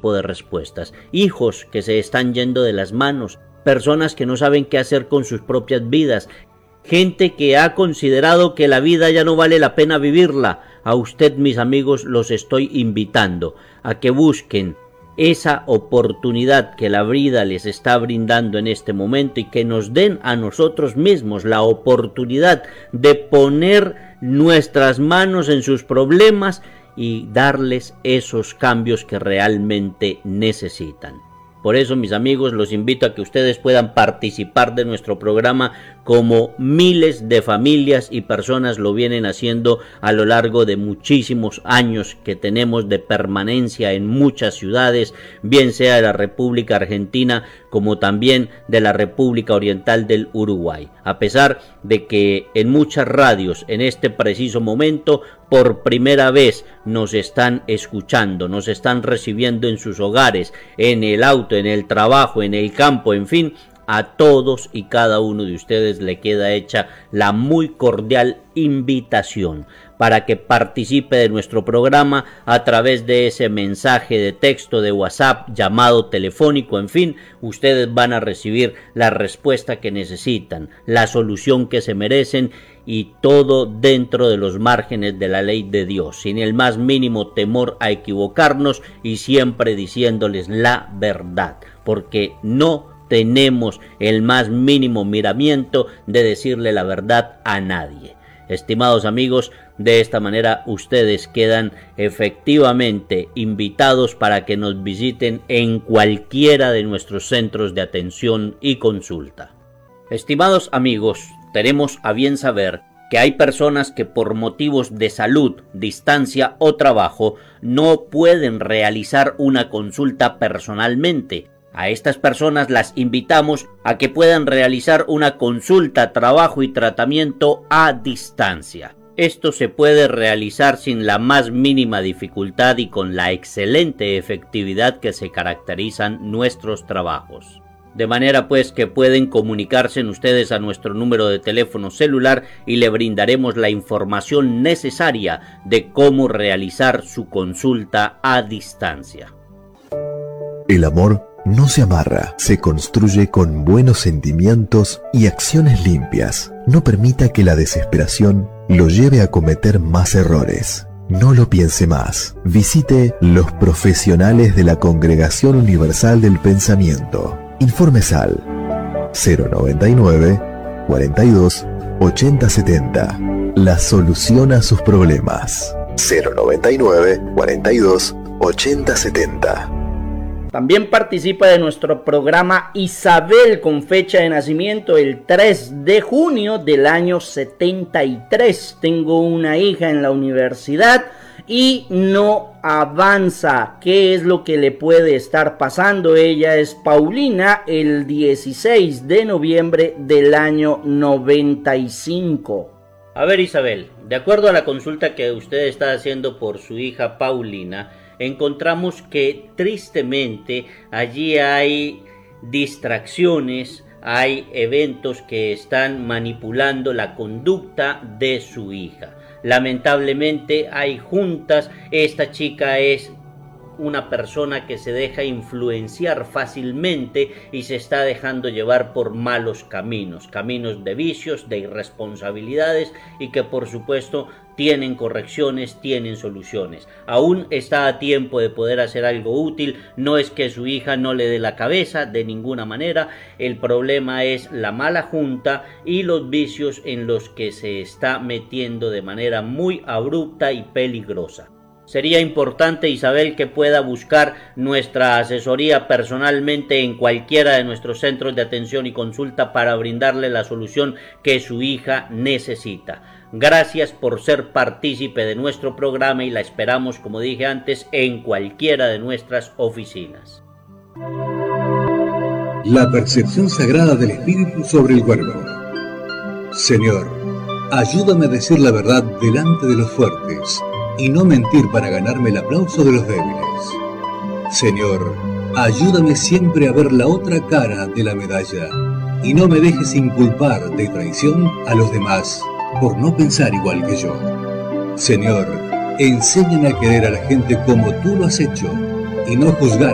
tipo de respuestas. Hijos que se están yendo de las manos, personas que no saben qué hacer con sus propias vidas, gente que ha considerado que la vida ya no vale la pena vivirla. A usted, mis amigos, los estoy invitando a que busquen esa oportunidad que la vida les está brindando en este momento y que nos den a nosotros mismos la oportunidad de poner nuestras manos en sus problemas y darles esos cambios que realmente necesitan. Por eso, mis amigos, los invito a que ustedes puedan participar de nuestro programa como miles de familias y personas lo vienen haciendo a lo largo de muchísimos años que tenemos de permanencia en muchas ciudades, bien sea de la República Argentina como también de la República Oriental del Uruguay. A pesar de que en muchas radios en este preciso momento por primera vez nos están escuchando, nos están recibiendo en sus hogares, en el auto, en el trabajo, en el campo, en fin, a todos y cada uno de ustedes le queda hecha la muy cordial invitación para que participe de nuestro programa a través de ese mensaje de texto, de WhatsApp, llamado telefónico, en fin, ustedes van a recibir la respuesta que necesitan, la solución que se merecen y todo dentro de los márgenes de la ley de Dios, sin el más mínimo temor a equivocarnos y siempre diciéndoles la verdad, porque no tenemos el más mínimo miramiento de decirle la verdad a nadie. Estimados amigos, de esta manera ustedes quedan efectivamente invitados para que nos visiten en cualquiera de nuestros centros de atención y consulta. Estimados amigos, tenemos a bien saber que hay personas que por motivos de salud, distancia o trabajo no pueden realizar una consulta personalmente. A estas personas las invitamos a que puedan realizar una consulta, trabajo y tratamiento a distancia. Esto se puede realizar sin la más mínima dificultad y con la excelente efectividad que se caracterizan nuestros trabajos. De manera pues que pueden comunicarse ustedes a nuestro número de teléfono celular y le brindaremos la información necesaria de cómo realizar su consulta a distancia. El amor no se amarra, se construye con buenos sentimientos y acciones limpias. No permita que la desesperación lo lleve a cometer más errores. No lo piense más. Visite los profesionales de la Congregación Universal del Pensamiento. Informes al 099 42 80 70. La solución a sus problemas. 099 42 80 70. También participa de nuestro programa Isabel con fecha de nacimiento el 3 de junio del año 73. Tengo una hija en la universidad y no avanza. ¿Qué es lo que le puede estar pasando? Ella es Paulina, el 16 de noviembre del año 95. A ver, Isabel, de acuerdo a la consulta que usted está haciendo por su hija Paulina, encontramos que tristemente allí hay distracciones, hay eventos que están manipulando la conducta de su hija. Lamentablemente hay juntas, esta chica es una persona que se deja influenciar fácilmente y se está dejando llevar por malos caminos, caminos de vicios, de irresponsabilidades y que por supuesto tienen correcciones, tienen soluciones. Aún está a tiempo de poder hacer algo útil, no es que su hija no le dé la cabeza de ninguna manera, el problema es la mala junta y los vicios en los que se está metiendo de manera muy abrupta y peligrosa. Sería importante, Isabel, que pueda buscar nuestra asesoría personalmente en cualquiera de nuestros centros de atención y consulta para brindarle la solución que su hija necesita. Gracias por ser partícipe de nuestro programa y la esperamos, como dije antes, en cualquiera de nuestras oficinas. La percepción sagrada del espíritu sobre el cuerpo. Señor, ayúdame a decir la verdad delante de los fuertes y no mentir para ganarme el aplauso de los débiles. Señor, ayúdame siempre a ver la otra cara de la medalla y no me dejes inculpar de traición a los demás por no pensar igual que yo. Señor, enséñame a querer a la gente como tú lo has hecho y no juzgar